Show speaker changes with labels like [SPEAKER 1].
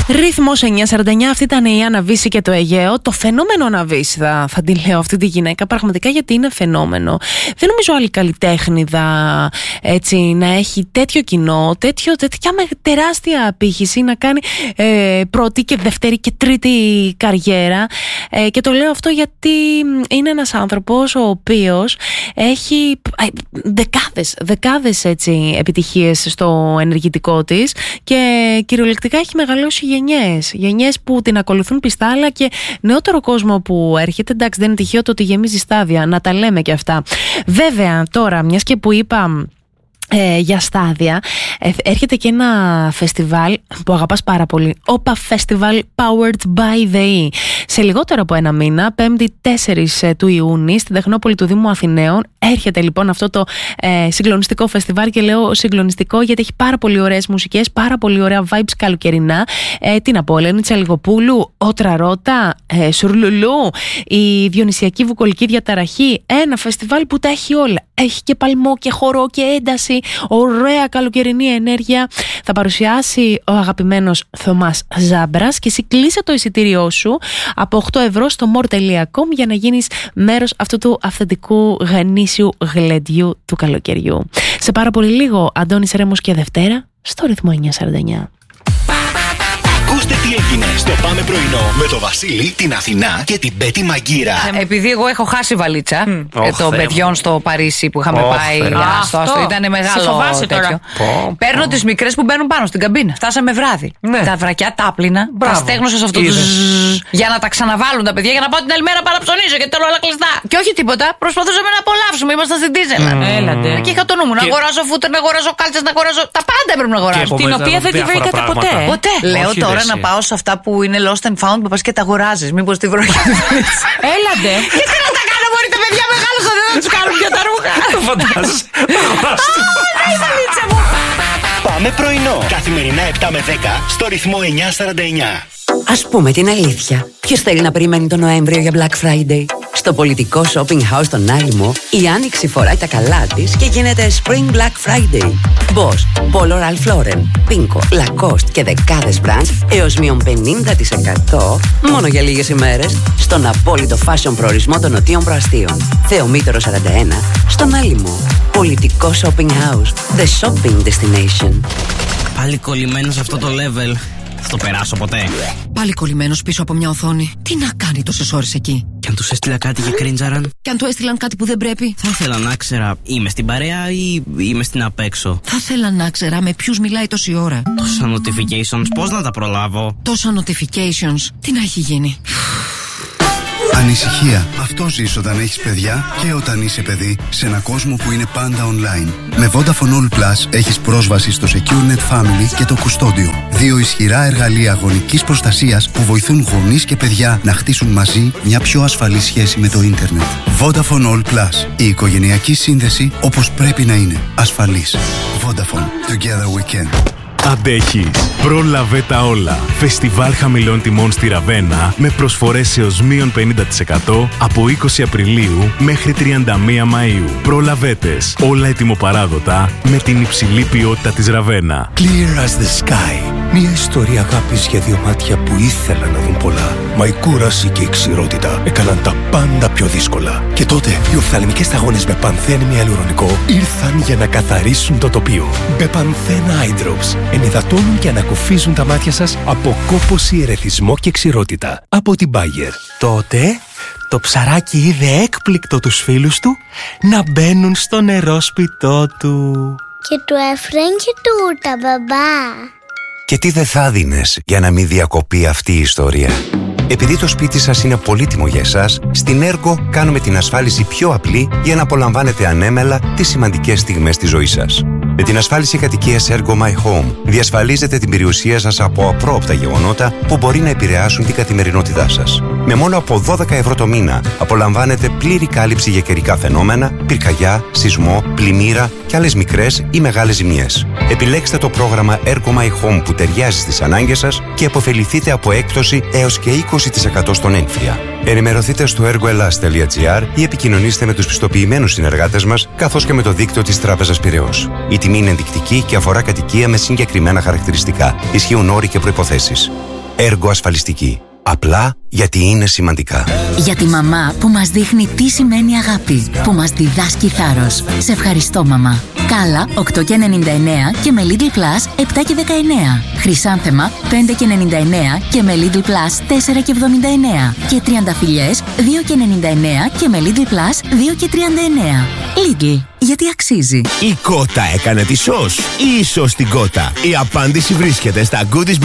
[SPEAKER 1] Ρυθμός 949, αυτή ήταν η Άννα Βύση και το Αιγαίο. Το φαινόμενο Άννα Βύση θα τη λέω αυτή τη γυναίκα, πραγματικά, γιατί είναι φαινόμενο. Δεν νομίζω άλλη καλλιτέχνηδα έτσι να έχει τέτοιο κοινό, τέτοια τεράστια απήχηση, να κάνει πρώτη και δεύτερη και τρίτη καριέρα. Και το λέω αυτό γιατί είναι ένας άνθρωπος ο οποίος έχει δεκάδες έτσι επιτυχίες στο ενεργητικό της και κυριολεκτικά έχει μεγαλώσει γενιές που την ακολουθούν πιστά, αλλά και νεότερο κόσμο που έρχεται. Εντάξει, δεν είναι τυχαίο το ότι γεμίζει στάδια, να τα λέμε και αυτά. Βέβαια, τώρα, μιας και που είπα για στάδια, έρχεται και ένα φεστιβάλ που αγαπάς πάρα πολύ, OPA Festival Powered by the E. Σε λιγότερο από ένα μήνα, 5η 4 του Ιούνιου, στην Τεχνόπολη του Δήμου Αθηναίων, έρχεται λοιπόν αυτό το συγκλονιστικό φεστιβάλ. Και λέω συγκλονιστικό γιατί έχει πάρα πολύ ωραίες μουσικές, πάρα πολύ ωραία vibes καλοκαιρινά. Τι να πω, Ελένη Τσαλιγοπούλου, Ότρα Ρώτα, Σουρλουλού, η Διονυσιακή Βουκολική Διαταραχή. Ένα φεστιβάλ που τα έχει όλα. Έχει και παλμό και χορό και ένταση, ωραία καλοκαιρινή ενέργεια. Θα παρουσιάσει ο αγαπημένος Θωμάς Ζάμπρας και εσύ κλείσε το εισιτήριό σου από 8€ στο more.com για να γίνεις μέρος αυτού του αυθεντικού γνήσιου γλεντιού του καλοκαιριού. Σε πάρα πολύ λίγο, Αντώνης Ρέμος και Δευτέρα στο ρυθμό 949.
[SPEAKER 2] Ακούστε τι έγινε στο Πάμε Πρωινό με το Βασίλη, την Αθηνά και την Πέτη Μαγκύρα.
[SPEAKER 3] Επειδή εγώ έχω χάσει βαλίτσα των παιδιών στο Παρίσι που είχαμε πάει. Αυτό ήταν μεγάλο τέτοιο. Παίρνω τις μικρές που μπαίνουν πάνω στην καμπίνα. Φτάσαμε βράδυ. Τα βρακιά τα άπλυνα, τα στέγνωσα σε αυτό το για να τα ξαναβάλουν τα παιδιά, για να πάω την άλλη μέρα παραψωνίζω γιατί θέλω όλα κλειστά. Και όχι τίποτα, προσπαθούσαμε να απολαύσουμε. Ήμασταν στην Ντίζελα. Και είχα το νου μου να αγοράζω φούτερ, να αγοράζω κάλτσες, να αγοράζω. Τα πάντα έπρεπε να αγοράζω.
[SPEAKER 1] Την οποία δεν τη βρήκατε ποτέ.
[SPEAKER 3] Λέω τώρα να πάω σε αυτά που είναι lost and found που πας και τα αγοράζεις. Μήπως τη βρω και τη βρεις.
[SPEAKER 1] Έλατε.
[SPEAKER 3] Γιατί να τα κάνω, μπορεί τα παιδιά μεγάλωσαν, δεν θα τους κάνουν πια τα ρούχα.
[SPEAKER 4] Το φαντάζεσαι.
[SPEAKER 3] Η βαλίτσα μου.
[SPEAKER 2] Πάμε Πρωινό. Καθημερινά 7 με 10 στο ρυθμό 949.
[SPEAKER 5] Ας πούμε την αλήθεια. Ποιος θέλει να περιμένει τον Νοέμβριο για Black Friday? Στο πολιτικό shopping house στον Άλυμο, η Άνοιξη φοράει τα καλά της και γίνεται Spring Black Friday. Boss, Polo Ralph Lauren, Pinko, Lacoste και δεκάδες brands έως μείον 50% μόνο για λίγες ημέρες στον απόλυτο fashion προορισμό των Νοτίων Προαστίων. Θεομήτωρο 41, στον Άλυμο. Πολιτικό shopping house, the shopping destination.
[SPEAKER 6] Πάλι κολλημένος σε αυτό το level. Θα το περάσω ποτέ.
[SPEAKER 7] Πάλι κολλημένος πίσω από μια οθόνη. Τι να κάνει τόσες ώρες εκεί?
[SPEAKER 6] Κι αν τους έστειλα κάτι και κρίντζαραν.
[SPEAKER 7] Κι αν του έστειλαν κάτι που δεν πρέπει.
[SPEAKER 6] Θα ήθελα να ξέρα, είμαι στην παρέα ή είμαι στην απέξω.
[SPEAKER 7] Θα ήθελα να ξέρα με ποιους μιλάει τόση ώρα.
[SPEAKER 6] Τόσα notifications, πώς να τα προλάβω?
[SPEAKER 7] Τόσα notifications, τι να έχει γίνει?
[SPEAKER 8] Ανησυχία. Αυτό ζεις όταν έχεις παιδιά και όταν είσαι παιδί σε ένα κόσμο που είναι πάντα online. Με Vodafone All Plus έχεις πρόσβαση στο SecureNet Family και το Κουστόντιο. Δύο ισχυρά εργαλεία γονικής προστασίας που βοηθούν γονείς και παιδιά να χτίσουν μαζί μια πιο ασφαλή σχέση με το ίντερνετ. Vodafone All Plus. Η οικογενειακή σύνδεση όπως πρέπει να είναι. Ασφαλής. Vodafone. Together we can.
[SPEAKER 9] Αντέχεις. Πρόλαβε τα όλα. Φεστιβάλ χαμηλών τιμών στη Ραβένα με προσφορές έως μείον 50% από 20 Απριλίου μέχρι 31 Μαΐου. Προλαβέτες. Όλα ετοιμοπαράδοτα με την υψηλή ποιότητα της Ραβένα.
[SPEAKER 10] Clear as the sky. Μια ιστορία αγάπης για δύο μάτια που ήθελαν να δουν πολλά. Μα η κούραση και η ξηρότητα έκαναν τα πάντα πιο δύσκολα. Και τότε οι οφθαλμικές σταγόνες Μπεπανθέν Ιαλουρονικό ήρθαν για να καθαρίσουν το τοπίο. Μπεπανθέν Eye Drops ενυδατώνουν και ανακουφίζουν τα μάτια σας από κόπωση, ερεθισμό και ξηρότητα. Από την Bayer. Τότε το ψαράκι είδε έκπληκτο τους φίλους του να μπαίνουν στο νερόσπιτό του.
[SPEAKER 11] Και του έφεραν και τούτα, μπαμπά.
[SPEAKER 12] Και τι δεν θα δίνες για να μην διακοπεί αυτή η ιστορία? Επειδή το σπίτι σας είναι πολύτιμο για εσάς, στην Ergo κάνουμε την ασφάλιση πιο απλή για να απολαμβάνετε ανέμελα τις σημαντικές στιγμές της ζωής σας. Με την ασφάλιση κατοικίας Ergo My Home διασφαλίζετε την περιουσία σας από απρόοπτα γεγονότα που μπορεί να επηρεάσουν την καθημερινότητά σας. Με μόνο από 12 ευρώ το μήνα απολαμβάνετε πλήρη κάλυψη για καιρικά φαινόμενα, πυρκαγιά, σεισμό, πλημμύρα και άλλες μικρές ή μεγάλες ζημιές. Επιλέξτε το πρόγραμμα Ergo My Home που ταιριάζει στις ανάγκες σας και επωφεληθείτε από έκπτωση έως και 20% στον έμφυα. Ενημερωθείτε στο ergoelas.gr ή επικοινωνήστε με τους πιστοποιημένους συνεργάτες μας καθώς και με το δίκτυο της Τράπεζας Πειραιώς. Η τιμή είναι ενδεικτική και αφορά κατοικία με συγκεκριμένα χαρακτηριστικά. Ισχύουν όροι και προϋποθέσεις. Έργο ασφαλιστική. Απλά γιατί είναι σημαντικά.
[SPEAKER 4] Για τη μαμά που μας δείχνει τι σημαίνει αγάπη, που μας διδάσκει θάρρος. Σε ευχαριστώ, μαμά. Κάλα 8,99 και με Lidl Plus 7,19. Χρυσάνθεμα 5,99 και με Lidl Plus 4,79. Και τριανταφυλλιές 2,99 και με Lidl Plus 2,39. Lidl, γιατί αξίζει.
[SPEAKER 13] Η Κότα έκανε τη σως ή η σως την Κότα? Η απάντηση βρίσκεται στα Goodies